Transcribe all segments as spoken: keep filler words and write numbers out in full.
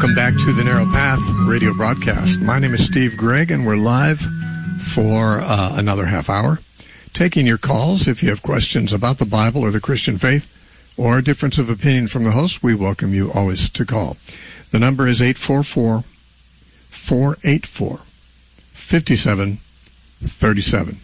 Welcome back to the Narrow Path radio broadcast. My name is Steve Gregg, and we're live for uh, another half hour, taking your calls. If you have questions about the Bible or the Christian faith or a difference of opinion from the host, we welcome you always to call. The number is eight four four, four eight four, five seven three seven.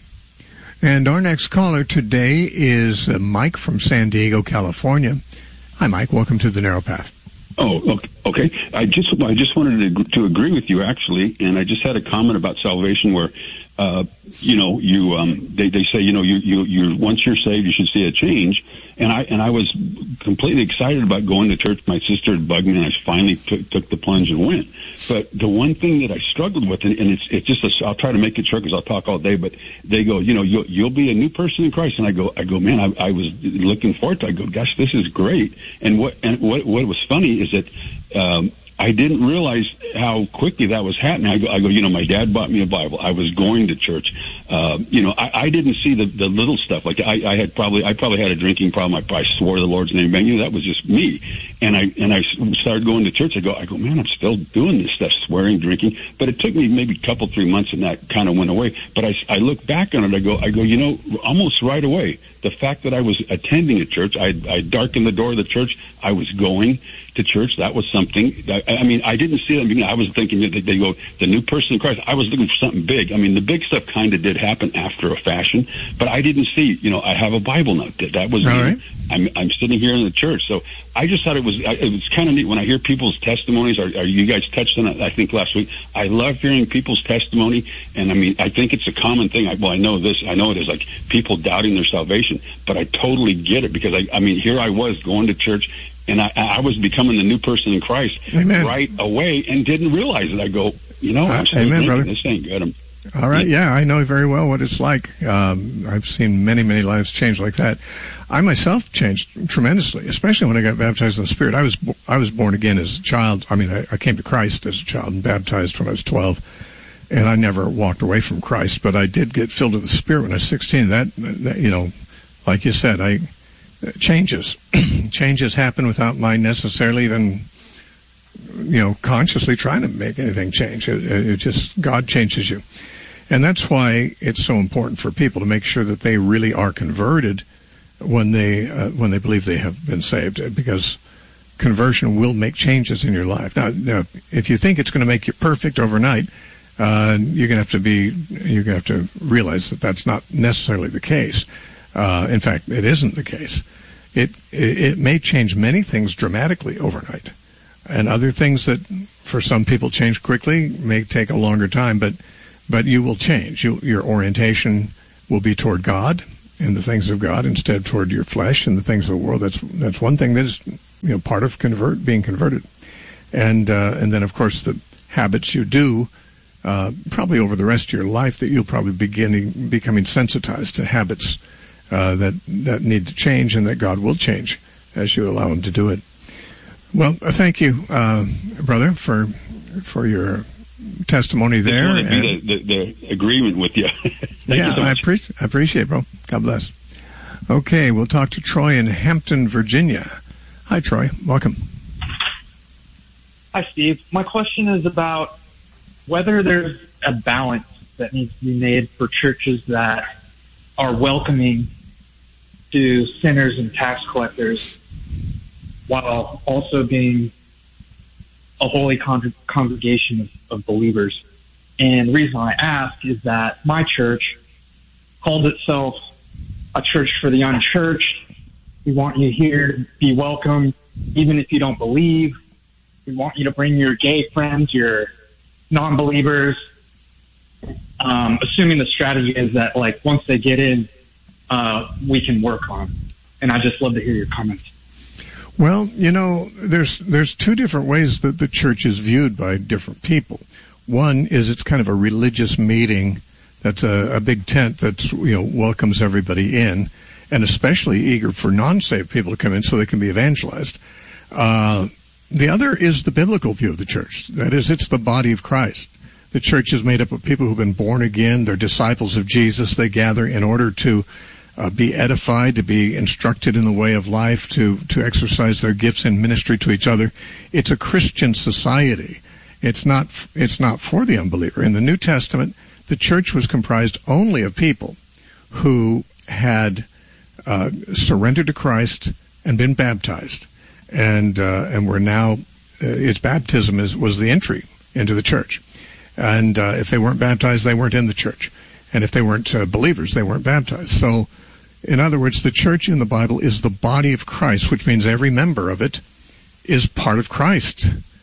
And our next caller today is uh, Mike from San Diego, California. Hi, Mike. Welcome to the Narrow Path. Oh, okay. I just I just wanted to, to agree with you, actually, and I just had a comment about salvation where, uh, you know, you um, they they say, you know, you you you once you're saved, you should see a change, and I and I was completely excited about going to church. My sister had bugged me, and I finally took, took the plunge and went. But the one thing that I struggled with, and, and it's it's just a, I'll try to make it short because I'll talk all day. But they go, you know, you'll you'll be a new person in Christ, and I go, I go, man, I, I was looking forward to it. I go, gosh, this is great. And what and what what was funny is that. Um, I didn't realize how quickly that was happening. I go, I go, you know, my dad bought me a Bible. I was going to church. Uh, you know, I, I didn't see the, the little stuff. Like I, I had probably, I probably had a drinking problem. I probably swore the Lord's name. Man, you know, that was just me. And I, and I started going to church. I go, I go, man, I'm still doing this stuff, swearing, drinking. But it took me maybe a couple, three months and that kind of went away. But I, I look back on it. I go, I go, you know, almost right away, the fact that I was attending a church, I, I darkened the door of the church. I was going to church. That was something. I, I mean, I didn't see them. I was thinking that they go, the new person in Christ. I was looking for something big. I mean, the big stuff kind of did happen after a fashion, but I didn't see, you know, I have a Bible now. That, that was, all right. I'm, I'm sitting here in the church. So I just thought it was, it was kind of neat when I hear people's testimonies, or, or you guys touched on it, I think last week. I love hearing people's testimony. And I mean, I think it's a common thing. I, well, I know this, I know it is like people doubting their salvation, but I totally get it because I, I mean, here I was going to church and I, I was becoming the new person in Christ Amen. Right away and didn't realize it. I go, you know, I'm still Amen, thinking, brother. This ain't good. I'm, All right, yeah, I know very well what it's like. Um, I've seen many, many lives change like that. I myself changed tremendously, especially when I got baptized in the Spirit. I was I was born again as a child. I mean, I, I came to Christ as a child and baptized when I was twelve, and I never walked away from Christ. But I did get filled with the Spirit when I was sixteen. That, that you know, like you said, I changes changes happen without my necessarily even, you know, consciously trying to make anything change. It, it just, God changes you. And that's why it's so important for people to make sure that they really are converted when they uh, when they believe they have been saved, because conversion will make changes in your life. Now, now if you think it's going to make you perfect overnight, uh, you're going to have to be you're going to have to realize that that's not necessarily the case. Uh, in fact, it isn't the case. It, it it may change many things dramatically overnight, and other things that for some people change quickly may take a longer time, but but you will change. You, your orientation will be toward God and the things of God instead toward your flesh and the things of the world. That's that's one thing that is, you know, part of convert being converted, and uh, and then of course the habits you do. Uh, probably over the rest of your life that you'll probably begin becoming sensitized to habits Uh, that that need to change, and that God will change as you allow Him to do it. Well, uh, thank you, uh, brother, for for your testimony there. I just want to be the, the, the agreement with you. yeah, you so I, appreciate, I appreciate it, bro. God bless. Okay, we'll talk to Troy in Hampton, Virginia. Hi, Troy. Welcome. Hi, Steve. My question is about whether there's a balance that needs to be made for churches that are welcoming to sinners and tax collectors while also being a holy con- congregation of, of believers. And the reason I ask is that my church called itself a church for the unchurched. We want you here to be welcome, even if you don't believe. We want you to bring your gay friends, your non-believers, um, assuming the strategy is that, like, once they get in, Uh, we can work on. And I just love to hear your comments. Well, you know, there's there's two different ways that the church is viewed by different people. One is it's kind of a religious meeting that's a, a big tent that's, you know, welcomes everybody in, and especially eager for non-saved people to come in so they can be evangelized. Uh, the other is the biblical view of the church. That is, it's the body of Christ. The church is made up of people who've been born again. They're disciples of Jesus. They gather in order to uh, be edified, to be instructed in the way of life, to, to exercise their gifts in ministry to each other. It's a Christian society. It's not, it's not for the unbeliever. In the New Testament, the church was comprised only of people who had uh, surrendered to Christ and been baptized, and uh, and were now, uh, its baptism is, was the entry into the church. And uh, if they weren't baptized, they weren't in the church. And if they weren't uh, believers, they weren't baptized. So, in other words, the church in the Bible is the body of Christ, which means every member of it is part of Christ.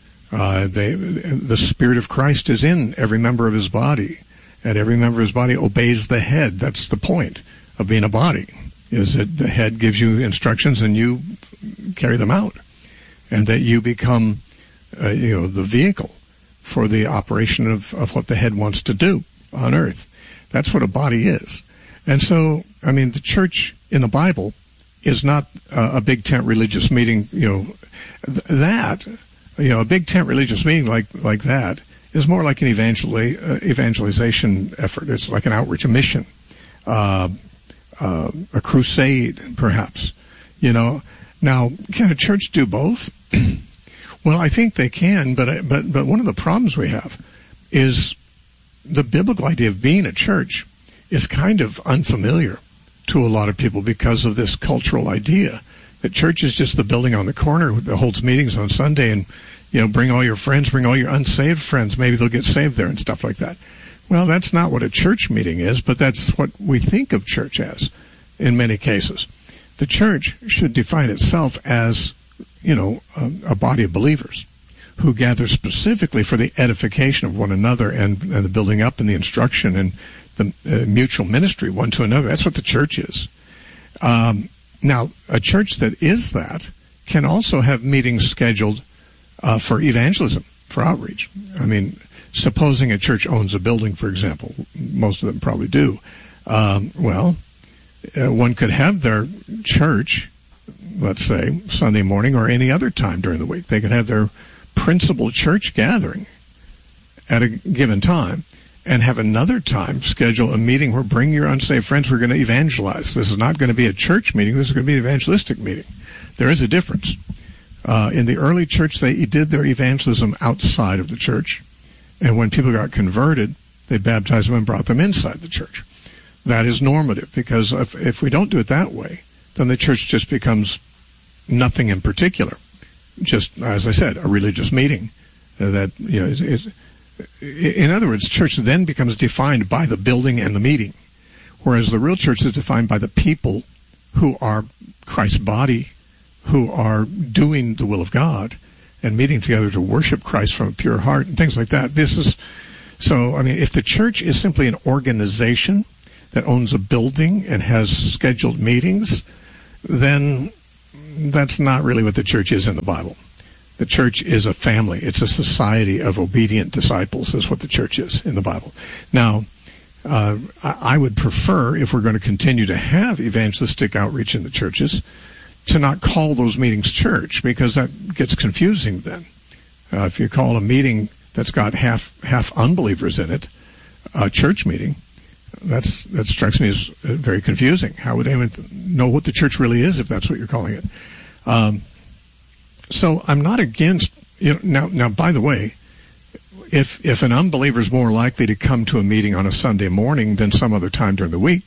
Uh, they, the Spirit of Christ is in every member of his body, and every member of his body obeys the head. That's the point of being a body, is that the head gives you instructions and you carry them out, and that you become, uh, you know, the vehicle for the operation of, of what the head wants to do on earth. That's what a body is. And so, I mean, the church in the Bible is not uh, a big tent religious meeting, you know, th- that, you know, a big tent religious meeting like, like that is more like an evangel- uh, evangelization effort. It's like an outreach, a mission, uh, uh, a crusade, perhaps, you know. Now, can a church do both? Well, I think they can, but, but, but one of the problems we have is the biblical idea of being a church is kind of unfamiliar to a lot of people because of this cultural idea that church is just the building on the corner that holds meetings on Sunday, and, you know, bring all your friends, bring all your unsaved friends. Maybe they'll get saved there and stuff like that. Well, that's not what a church meeting is, but that's what we think of church as in many cases. The church should define itself as, you know, a, a body of believers who gather specifically for the edification of one another and, and the building up and the instruction and the uh, mutual ministry one to another. That's what the church is. Um, now, a church that is that can also have meetings scheduled uh, for evangelism, for outreach. I mean, supposing a church owns a building, for example, most of them probably do. Um, well, uh, one could have their church, let's say, Sunday morning or any other time during the week. They could have their principal church gathering at a given time and have another time schedule a meeting where bring your unsaved friends. We're going to evangelize. This is not going to be a church meeting. This is going to be an evangelistic meeting. There is a difference. Uh, in the early church, they did their evangelism outside of the church, and when people got converted, they baptized them and brought them inside the church. That is normative, because if, if we don't do it that way, then the church just becomes nothing in particular. Just, as I said, a religious meeting that, you know, is, is, in other words, church then becomes defined by the building and the meeting, whereas the real church is defined by the people who are Christ's body, who are doing the will of God and meeting together to worship Christ from a pure heart and things like that. This is, so, I mean, if the church is simply an organization that owns a building and has scheduled meetings, then that's not really what the church is in the Bible. The church is a family. It's a society of obedient disciples. Is what the church is in the Bible. Now, uh, I would prefer, if we're going to continue to have evangelistic outreach in the churches, to not call those meetings church, because that gets confusing then. Uh, if you call a meeting that's got half half unbelievers in it a church meeting, That's that strikes me as very confusing. How would anyone know what the church really is if that's what you're calling it? Um, so I'm not against, you know. Now, now, by the way, if if an unbeliever is more likely to come to a meeting on a Sunday morning than some other time during the week,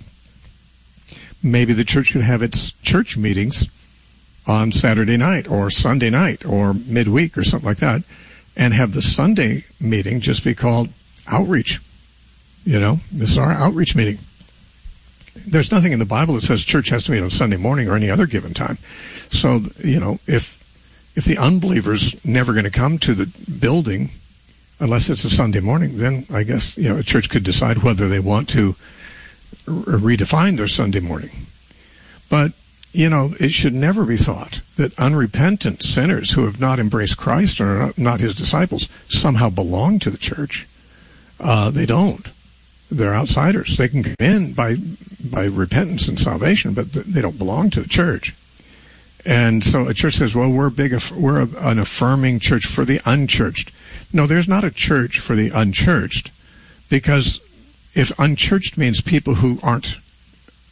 maybe the church could have its church meetings on Saturday night or Sunday night or midweek or something like that, and have the Sunday meeting just be called outreach. You know, this is our outreach meeting. There's nothing in the Bible that says church has to meet on Sunday morning or any other given time. So, you know, if if the unbeliever's never going to come to the building unless it's a Sunday morning, then I guess, you know, a church could decide whether they want to r- redefine their Sunday morning. But, you know, it should never be thought that unrepentant sinners who have not embraced Christ or are not his disciples somehow belong to the church. Uh, they don't. They're outsiders. They can come in by by repentance and salvation, but they don't belong to the church. And so a church says, well, we're big, we're an affirming church for the unchurched. No, there's not a church for the unchurched, because if unchurched means people who aren't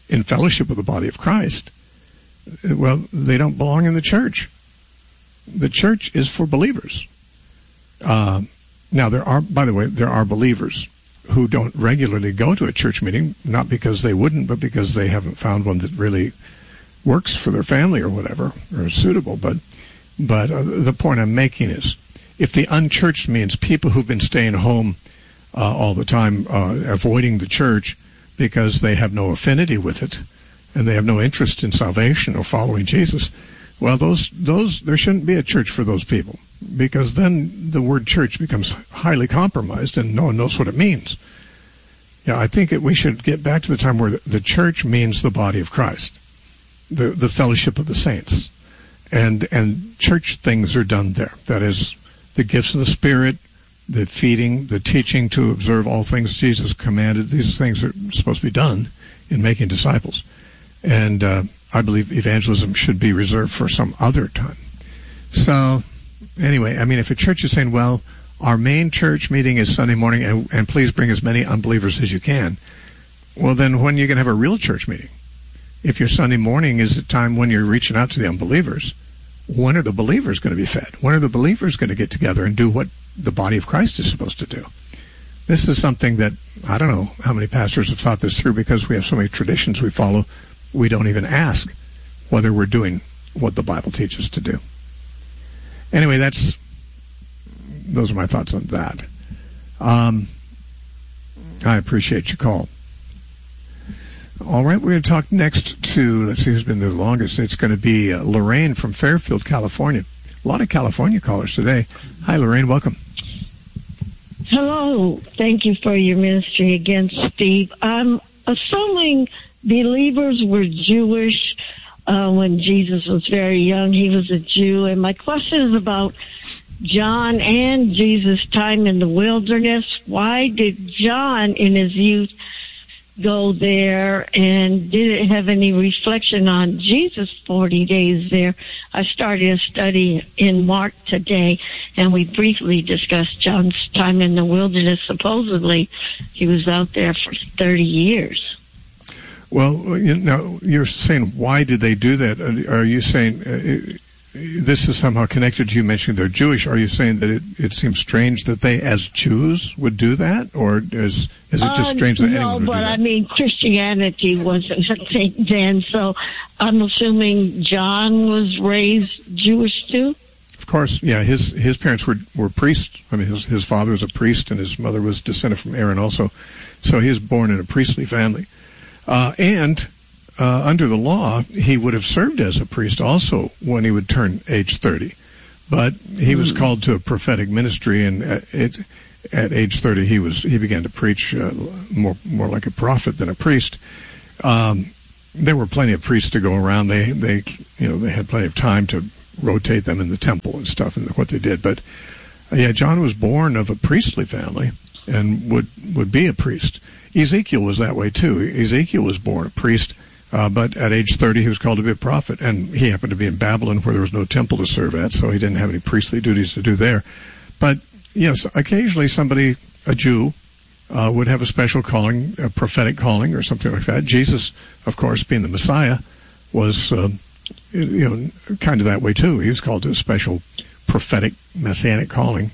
in fellowship with the body of Christ, well, they don't belong in the church. The church is for believers. Uh, now, there are, by the way, there are believers who don't regularly go to a church meeting, not because they wouldn't, but because they haven't found one that really works for their family or whatever, or is suitable. But, but uh, the point I'm making is, if the unchurched means people who've been staying home uh, all the time, uh, avoiding the church because they have no affinity with it, and they have no interest in salvation or following Jesus, well, those those there shouldn't be a church for those people, because then the word church becomes highly compromised and no one knows what it means. Yeah, I think that we should get back to the time where the church means the body of Christ, the the fellowship of the saints, and and church things are done there. That is, the gifts of the Spirit, the feeding, the teaching to observe all things Jesus commanded. These things are supposed to be done in making disciples. And uh, I believe evangelism should be reserved for some other time. So, anyway, I mean, if a church is saying, well, our main church meeting is Sunday morning, and, and please bring as many unbelievers as you can, well, then when are you going to have a real church meeting? If your Sunday morning is the time when you're reaching out to the unbelievers, when are the believers going to be fed? When are the believers going to get together and do what the body of Christ is supposed to do? This is something that, I don't know how many pastors have thought this through, because we have so many traditions we follow. We don't even ask whether we're doing what the Bible teaches to do. Anyway, that's those are my thoughts on that. Um, I appreciate your call. All right, we're going to talk next to, let's see who's been the longest. It's going to be uh, Lorraine from Fairfield, California. A lot of California callers today. Hi, Lorraine. Welcome. Hello. Thank you for your ministry again, Steve. I'm assuming believers were Jewish uh, when Jesus was very young. He was a Jew. And my question is about John and Jesus' time in the wilderness. Why did John in his youth go there, and did it have any reflection on Jesus' forty days there? I started a study in Mark today, and we briefly discussed John's time in the wilderness. Supposedly, he was out there for thirty years. Well, you know, you're saying, why did they do that? Are you saying uh, this is somehow connected to you mentioning they're Jewish? Are you saying that it, it seems strange that they, as Jews, would do that? Or is is it just strange uh, that anyone no, would do that? No, but I mean, Christianity wasn't a thing then, so I'm assuming John was raised Jewish too? Of course, yeah. His his parents were, were priests. I mean, his, his father was a priest, and his mother was descended from Aaron also. So he was born in a priestly family. Uh, and uh, under the law, he would have served as a priest also when he would turn age thirty. But he was mm. called to a prophetic ministry, and at, it, at age thirty, he was he began to preach uh, more more like a prophet than a priest. Um, there were plenty of priests to go around. They they you know they had plenty of time to rotate them in the temple and stuff and what they did. But uh, yeah, John was born of a priestly family and would would be a priest. Ezekiel was that way too. Ezekiel was born a priest, uh, but at age thirty he was called to be a prophet, and he happened to be in Babylon where there was no temple to serve at, so he didn't have any priestly duties to do there. But yes, occasionally somebody, a Jew, uh, would have a special calling, a prophetic calling or something like that. Jesus, of course, being the Messiah, was uh, you know kind of that way too. He was called to a special prophetic messianic calling.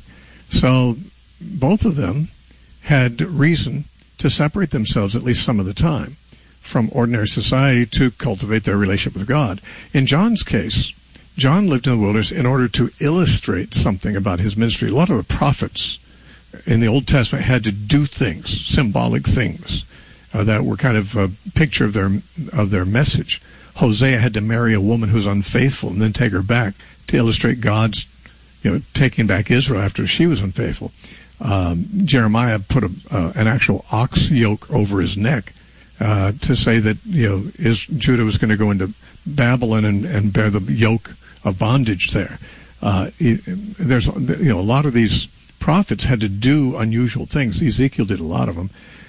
So both of them had reason to separate themselves, at least some of the time, from ordinary society to cultivate their relationship with God. In John's case, John lived in the wilderness in order to illustrate something about his ministry. A lot of the prophets in the Old Testament had to do things, symbolic things, uh, that were kind of a picture of their of their message. Hosea had to marry a woman who's unfaithful and then take her back to illustrate God's, you know, taking back Israel after she was unfaithful. Um, Jeremiah put a, uh, an actual ox yoke over his neck uh, to say that you know is, Judah was going to go into Babylon and, and bear the yoke of bondage there. Uh, it, there's you know a lot of these prophets had to do unusual things. Ezekiel did a lot of them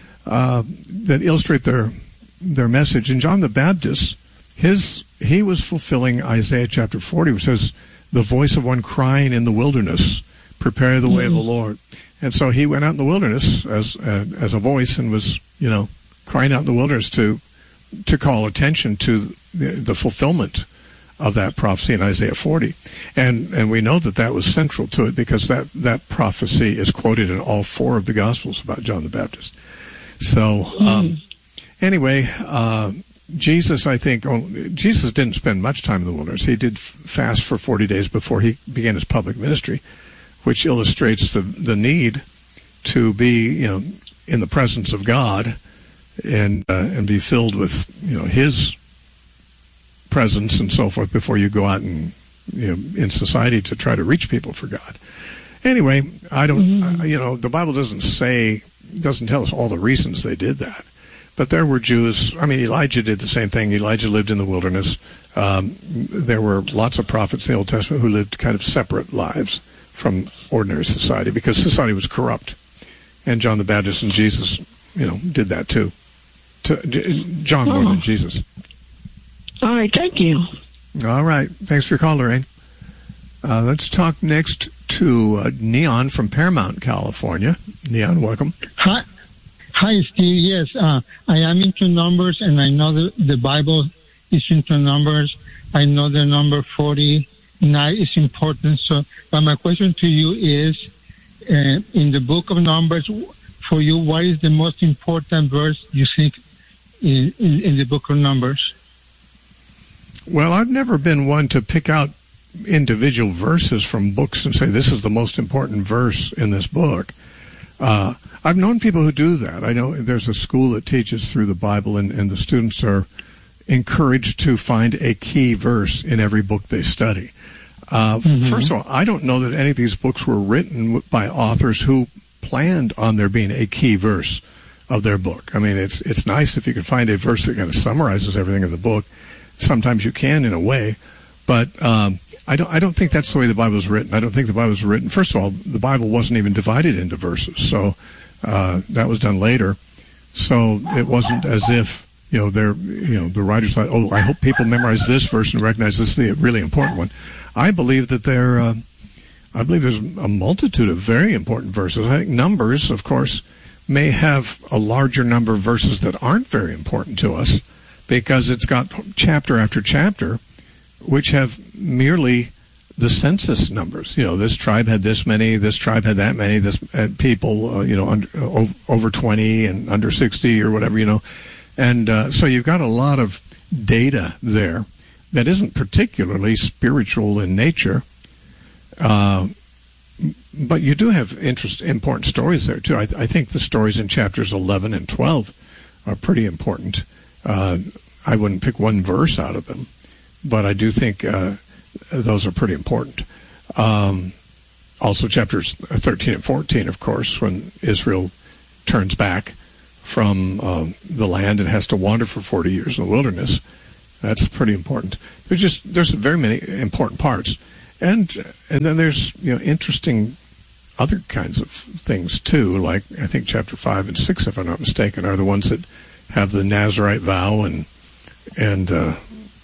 uh, that illustrate their their message. And John the Baptist, his he was fulfilling Isaiah chapter forty, which says, "The voice of one crying in the wilderness, prepare the way mm-hmm. of the Lord." And so he went out in the wilderness as uh, as a voice and was, you know, crying out in the wilderness to to call attention to the, the fulfillment of that prophecy in Isaiah forty. And and we know that that was central to it because that, that prophecy is quoted in all four of the Gospels about John the Baptist. So, um, anyway, uh, Jesus, I think, only, Jesus didn't spend much time in the wilderness. He did fast for forty days before he began his public ministry, which illustrates the the need to be, you know, in the presence of God and uh, and be filled with, you know, His presence and so forth before you go out and, you know, in society to try to reach people for God. Anyway, I don't, mm-hmm. uh, you know, the Bible doesn't say, doesn't tell us all the reasons they did that. But there were Jews, I mean, Elijah did the same thing. Elijah lived in the wilderness. Um, there were lots of prophets in the Old Testament who lived kind of separate lives from ordinary society because society was corrupt. And John the Baptist and Jesus, you know, did that too. To, John more oh. than Jesus. All right, thank you. All right. Thanks for your call, Lorraine. Uh, let's talk next to uh, Neon from Paramount, California. Neon, welcome. Hi. Hi, Steve. Yes, uh, I am into numbers, and I know the, the Bible is into numbers. I know the number forty-nine is important. So, but my question to you is, uh, in the book of Numbers, for you, what is the most important verse you think in, in, in the book of Numbers? Well, I've never been one to pick out individual verses from books and say this is the most important verse in this book. Uh, I've known people who do that. I know there's a school that teaches through the Bible, and, and the students are encouraged to find a key verse in every book they study. Uh, mm-hmm. First of all, I don't know that any of these books were written by authors who planned on there being a key verse of their book. I mean, it's it's nice if you can find a verse that kind of summarizes everything in the book. Sometimes you can, in a way, but um, I don't. I don't think that's the way the Bible was written. I don't think the Bible was written. First of all, the Bible wasn't even divided into verses, so uh, that was done later. So it wasn't as if you know they're you know the writers thought, oh, I hope people memorize this verse and recognize this is the really important one. I believe that there. Uh, I believe there's a multitude of very important verses. I think Numbers, of course, may have a larger number of verses that aren't very important to us, because it's got chapter after chapter, which have merely the census numbers. You know, this tribe had this many, this tribe had that many, this uh, people, uh, you know, under, uh, over twenty and under sixty or whatever, you know. And uh, so you've got a lot of data there that isn't particularly spiritual in nature. Uh, but you do have interest, important stories there, too. I, I think the stories in chapters eleven and twelve are pretty important. Uh, I wouldn't pick one verse out of them, but I do think uh, those are pretty important. Um, also, chapters thirteen and fourteen, of course, when Israel turns back from uh, the land and has to wander for forty years in the wilderness. That's pretty important. There's just there's very many important parts, and and then there's you know interesting other kinds of things too. Like I think chapter five and six, if I'm not mistaken, are the ones that have the Nazirite vow and and uh,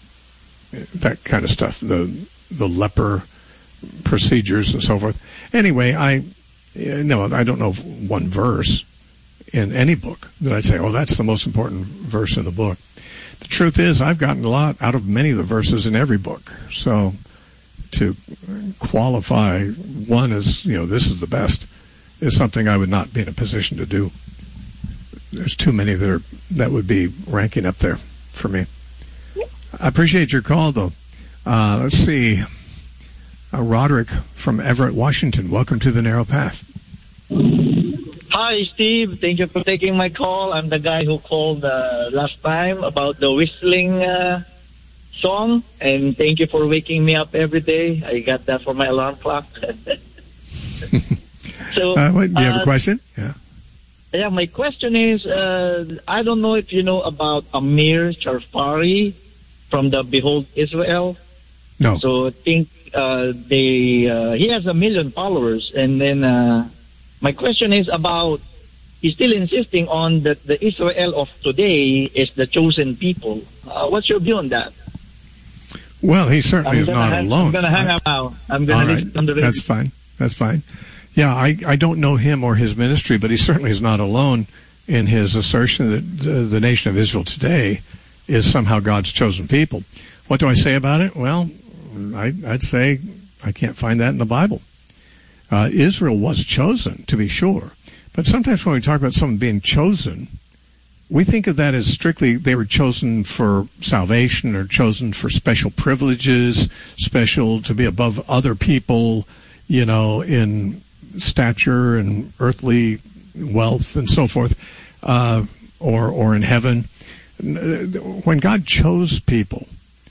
that kind of stuff. The the leper procedures and so forth. Anyway, I no, I don't know one verse in any book that I'd say, oh, that's the most important verse in the book. The truth is, I've gotten a lot out of many of the verses in every book. So to qualify one as, you know, this is the best is something I would not be in a position to do. There's too many that are that would be ranking up there for me. I appreciate your call, though. Uh, let's see. Uh, Roderick from Everett, Washington. Welcome to the Narrow Path. Hi, Steve. Thank you for taking my call. I'm the guy who called uh, last time about the whistling uh, song, and thank you for waking me up every day. I got that for my alarm clock. so, uh, wait, do you have uh, a question? Yeah. Yeah, my question is, uh, I don't know if you know about Amir Charfari from the Behold Israel. No. So I think uh, they uh, he has a million followers, and then uh, my question is about, he's still insisting on that the Israel of today is the chosen people. Uh, what's your view on that? Well, he certainly I'm is not hang, alone. I'm going to hang up now. I'm going to leave on the radio. That's fine. That's fine. Yeah, I, I don't know him or his ministry, but he certainly is not alone in his assertion that the, the nation of Israel today is somehow God's chosen people. What do I say about it? Well, I, I'd say I can't find that in the Bible. Uh, Israel was chosen, to be sure. But sometimes when we talk about someone being chosen, we think of that as strictly they were chosen for salvation or chosen for special privileges, special to be above other people, you know, in stature and earthly wealth and so forth, uh, or or in heaven. When God chose people,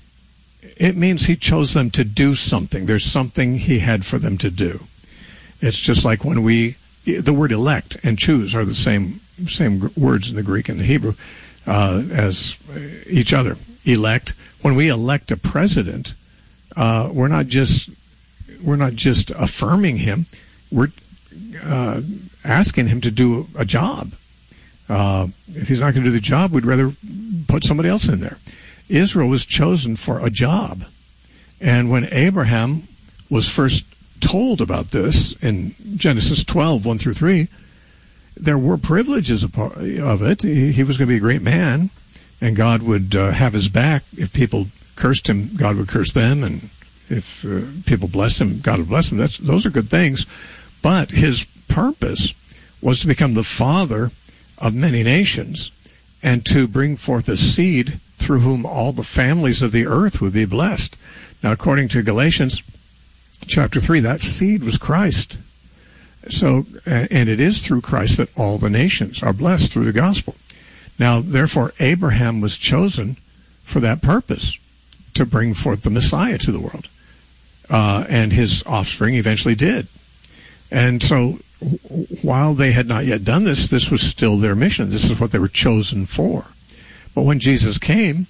it means he chose them to do something. There's something he had for them to do. It's just like when we, the word elect and choose are the same same words in the Greek and the Hebrew uh, as each other. Elect. When we elect a president, uh, we're not just we're not just affirming him. We're uh, asking him to do a job. Uh, if he's not going to do the job, we'd rather put somebody else in there. Israel was chosen for a job. And when Abraham was first told about this in Genesis twelve, one through three, there were privileges of it. He was going to be a great man, and God would uh, have his back. If people cursed him, God would curse them, and if uh, people blessed him, God would bless them. That's, those are good things. But his purpose was to become the father of many nations and to bring forth a seed through whom all the families of the earth would be blessed. Now, according to Galatians chapter three, that seed was Christ. So, and it is through Christ that all the nations are blessed through the gospel. Now, therefore, Abraham was chosen for that purpose, to bring forth the Messiah to the world. Uh, and his offspring eventually did. And so, while they had not yet done this, this was still their mission. This is what they were chosen for. But when Jesus came,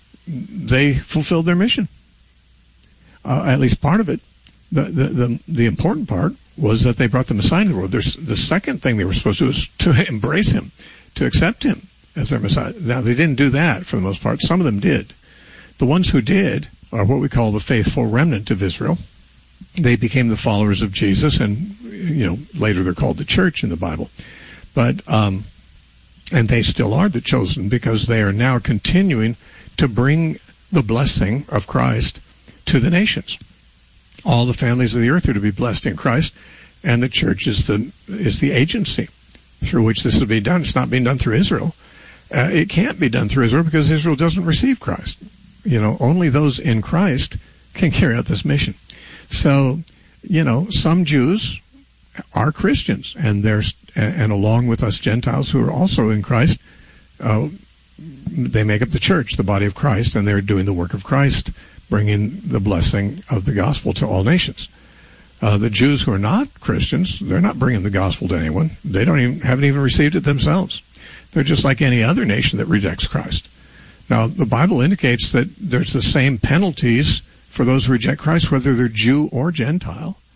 they fulfilled their mission. Uh, at least part of it. The, the, the, the important part was that they brought the Messiah into the world. There's, the second thing they were supposed to do was to embrace him, to accept him as their Messiah. Now, they didn't do that for the most part. Some of them did. The ones who did are what we call the faithful remnant of Israel. They became the followers of Jesus, and you know later they're called the church in the Bible. But um, and they still are the chosen, because they are now continuing to bring the blessing of Christ to the nations. All the families of the earth are to be blessed in Christ, and the church is the is the agency through which this will be done. It's not being done through Israel. Uh, it can't be done through Israel because Israel doesn't receive Christ. You know, only those in Christ can carry out this mission. So, you know, some Jews are Christians, and there's and along with us Gentiles who are also in Christ, uh, they make up the church, the body of Christ, and they're doing the work of Christ, bringing the blessing of the gospel to all nations. Uh, the Jews who are not Christians, they're not bringing the gospel to anyone. They don't even haven't even received it themselves. They're just like any other nation that rejects Christ. Now, the Bible indicates that there's the same penalties for those who reject Christ, whether they're Jew or Gentile.